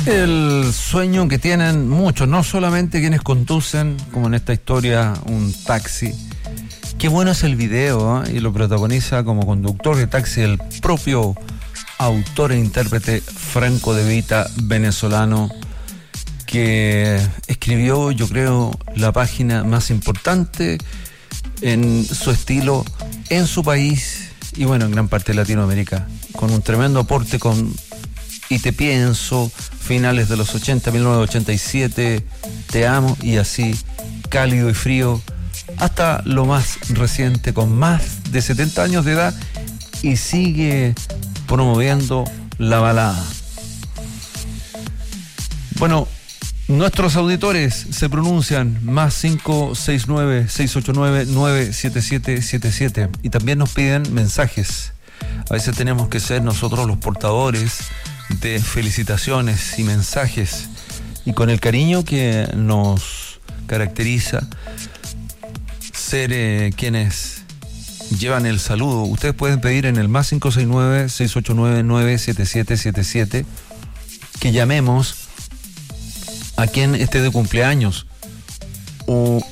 El sueño que tienen muchos, no solamente quienes conducen, como en esta historia, un taxi. Qué bueno es el video, ¿eh? Y lo protagoniza como conductor de taxi el propio autor e intérprete Franco De Vita, venezolano, que escribió, yo creo, la página más importante en su estilo, en su país y bueno, en gran parte de Latinoamérica, con un tremendo aporte con Y Te Pienso, finales de los 80, 1987, Te Amo, y así, Cálido y Frío, hasta lo más reciente, con más de 70 años de edad, y sigue promoviendo la balada. Bueno, nuestros auditores se pronuncian más 569-689-97777 y también nos piden mensajes. A veces tenemos que ser nosotros los portadores de felicitaciones y mensajes, y con el cariño que nos caracteriza, ser quienes llevan el saludo. Ustedes pueden pedir en el más 569-689-97777 que llamemos a quien esté de cumpleaños, o